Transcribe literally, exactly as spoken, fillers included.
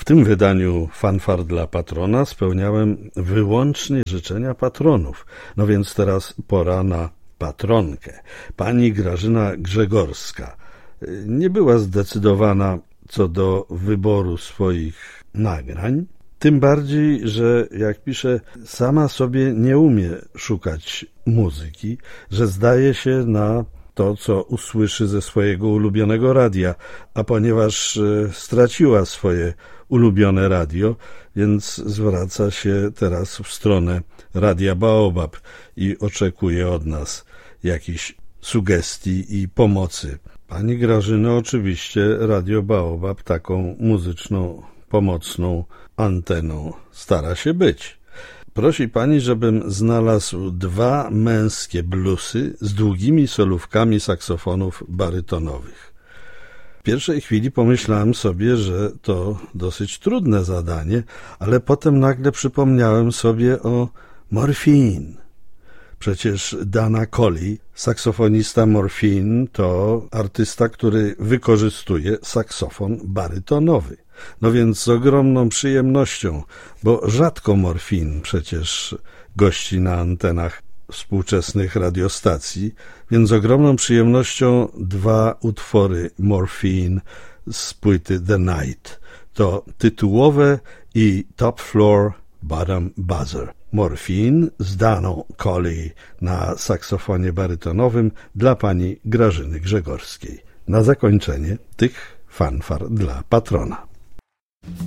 tym wydaniu Fanfar dla patrona spełniałem wyłącznie życzenia patronów. No więc teraz pora na patronkę. Pani Grażyna Grzegorska nie była zdecydowana co do wyboru swoich nagrań, tym bardziej, że jak pisze, sama sobie nie umie szukać muzyki, że zdaje się na to, co usłyszy ze swojego ulubionego radia, a ponieważ straciła swoje ulubione radio, więc zwraca się teraz w stronę Radia Baobab i oczekuje od nas jakichś sugestii i pomocy. Pani Grażyno, oczywiście Radio Baobab taką muzyczną, pomocną anteną stara się być. Prosi pani, żebym znalazł dwa męskie bluesy z długimi solówkami saksofonów barytonowych. W pierwszej chwili pomyślałem sobie, że to dosyć trudne zadanie, ale potem nagle przypomniałem sobie o Morphine. Przecież Dana Colley, saksofonista Morphine, to artysta, który wykorzystuje saksofon barytonowy. No więc z ogromną przyjemnością, bo rzadko Morphine przecież gości na antenach współczesnych radiostacji, więc z ogromną przyjemnością dwa utwory Morphine z płyty The Night. To tytułowe i Top Floor Bottom Buzzer. Morphine z Daną Colley na saksofonie barytonowym dla pani Grażyny Grzegorskiej. Na zakończenie tych fanfar dla patrona.